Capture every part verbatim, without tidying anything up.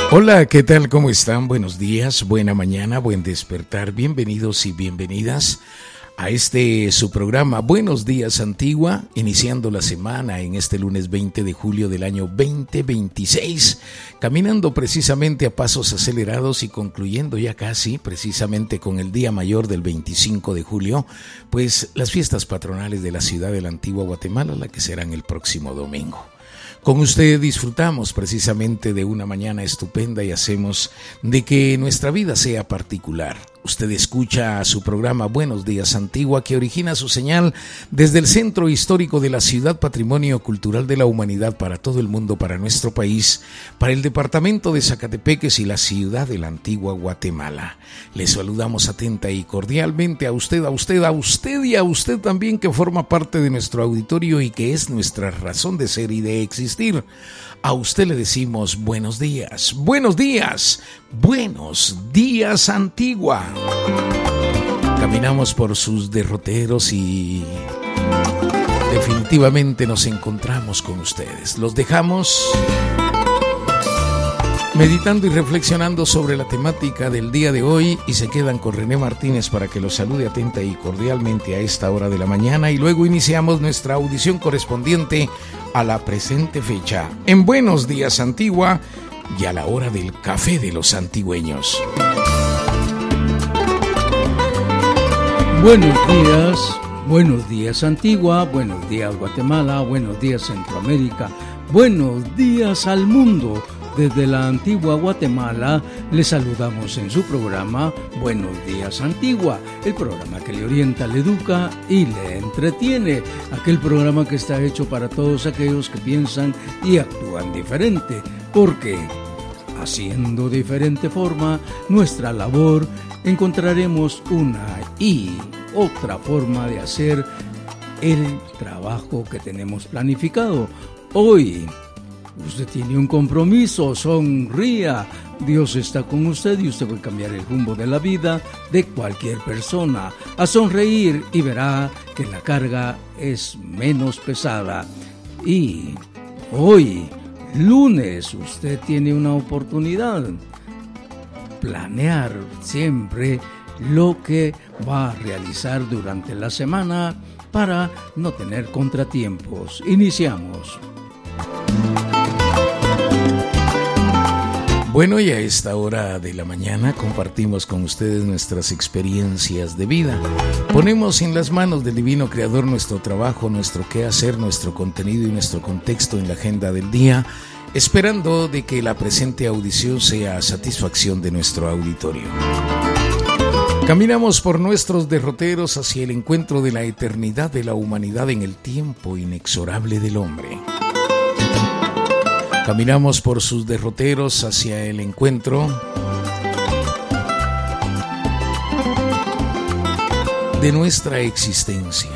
Hola, ¿qué tal? ¿Cómo están? Buenos días, buena mañana, buen despertar. Bienvenidos y bienvenidas a este su programa Buenos Días Antigua, iniciando la semana en este lunes veinte de julio del año veinte veintiséis, caminando precisamente a pasos acelerados y concluyendo ya casi precisamente con el día mayor del veinticinco de julio, pues las fiestas patronales de la ciudad de la Antigua Guatemala, la que serán el próximo domingo. Con usted disfrutamos precisamente de una mañana estupenda y hacemos de que nuestra vida sea particular. Usted escucha su programa Buenos Días Antigua, que origina su señal desde el centro histórico de la ciudad, patrimonio cultural de la humanidad para todo el mundo, para nuestro país, para el departamento de Zacatepeques y la ciudad de la Antigua Guatemala. Le saludamos atenta y cordialmente a usted, a usted, a usted y a usted también, que forma parte de nuestro auditorio y que es nuestra razón de ser y de existir. A usted le decimos buenos días, buenos días, buenos días Antigua. Caminamos por sus derroteros y definitivamente nos encontramos con ustedes. Los dejamos meditando y reflexionando sobre la temática del día de hoy y se quedan con René Martínez para que los salude atenta y cordialmente a esta hora de la mañana, y luego iniciamos nuestra audición correspondiente a la presente fecha en Buenos Días Antigua y a la hora del café de los antigüeños. Buenos días, buenos días Antigua, buenos días Guatemala, buenos días Centroamérica, buenos días al mundo. Desde la Antigua Guatemala les saludamos en su programa Buenos Días Antigua, el programa que le orienta, le educa y le entretiene, aquel programa que está hecho para todos aquellos que piensan y actúan diferente, porque haciendo de diferente forma nuestra labor encontraremos una y otra forma de hacer el trabajo que tenemos planificado. Hoy usted tiene un compromiso, sonría, Dios está con usted y usted va a cambiar el rumbo de la vida de cualquier persona, a sonreír y verá que la carga es menos pesada. Y hoy, lunes, usted tiene una oportunidad, planear siempre lo que va a realizar durante la semana para no tener contratiempos. Iniciamos. Bueno, y a esta hora de la mañana compartimos con ustedes nuestras experiencias de vida. Ponemos en las manos del Divino Creador nuestro trabajo, nuestro quehacer, nuestro contenido y nuestro contexto en la agenda del día, esperando de que la presente audición sea a satisfacción de nuestro auditorio. Caminamos por nuestros derroteros hacia el encuentro de la eternidad de la humanidad en el tiempo inexorable del hombre. Caminamos por sus derroteros hacia el encuentro de nuestra existencia.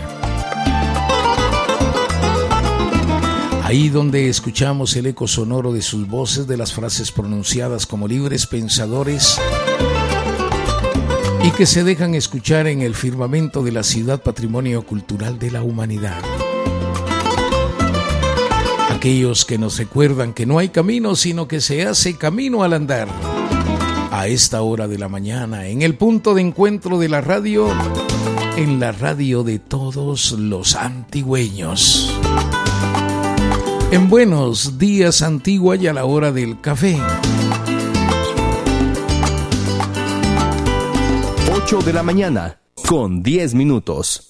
Ahí donde escuchamos el eco sonoro de sus voces, de las frases pronunciadas como libres pensadores y que se dejan escuchar en el firmamento de la ciudad, patrimonio cultural de la humanidad. Aquellos que nos recuerdan que no hay camino, sino que se hace camino al andar. A esta hora de la mañana, en el punto de encuentro de la radio, en la radio de todos los antigüeños. En Buenos Días Antigua y a la hora del café. ocho de la mañana, con diez minutos.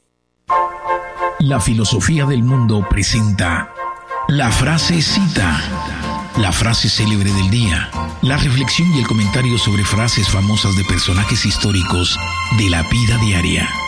La filosofía del mundo presenta la frasecita, la frase célebre del día, la reflexión y el comentario sobre frases famosas de personajes históricos de la vida diaria.